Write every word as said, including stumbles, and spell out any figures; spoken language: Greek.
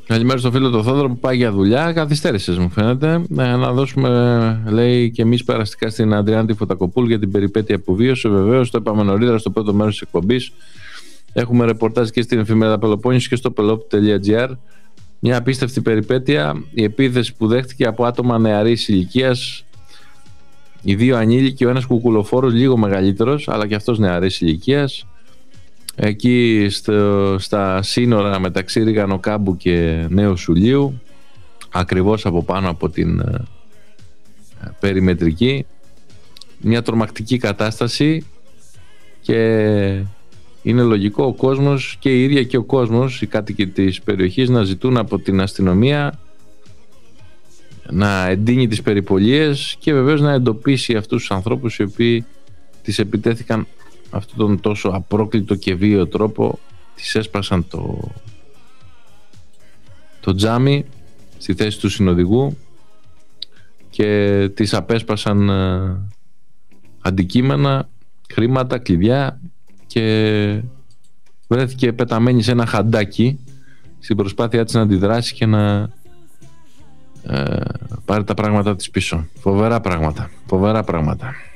Καλημέρα στο φίλο το Θόδωρο που πάει για δουλειά. Καθυστέρησες μου φαίνεται. Ε, να δώσουμε, λέει, και εμείς περαστικά στην Αντριάννα Φωτακοπούλου για την περιπέτεια που βίωσε. Βεβαίως, το είπαμε νωρίτερα στο πρώτο μέρος της εκπομπής. Έχουμε ρεπορτάζ και στην εφημερίδα Πελοπόννησος και στο πελόπ τελεία τζι άρ. Μια απίστευτη περιπέτεια. Η επίθεση που δέχτηκε από άτομα νεαρής ηλικίας. Οι δύο ανήλικοι, ο ένας κουκουλοφόρος λίγο μεγαλύτερος, αλλά και αυτός νεαρής ηλικίας. Εκεί στο, στα σύνορα μεταξύ Ριγανοκάμπου και Νέου Σουλίου, ακριβώς από πάνω από την ε, περιμετρική, μια τρομακτική κατάσταση, και είναι λογικό ο κόσμος και η ίδια και ο κόσμος, οι κάτοικοι της περιοχής, να ζητούν από την αστυνομία να εντείνει τις περιπολίες και βεβαίως να εντοπίσει αυτούς τους ανθρώπους οι οποίοι τις επιτέθηκαν αυτόν τον τόσο απρόκλητο και βίαιο τρόπο. Τις έσπασαν το, το τζάμι στη θέση του συνοδηγού και τις απέσπασαν ε, αντικείμενα, χρήματα, κλειδιά, και βρέθηκε πεταμένη σε ένα χαντάκι στην προσπάθειά της να αντιδράσει και να ε, πάρει τα πράγματα της πίσω. Φοβερά πράγματα, φοβερά πράγματα.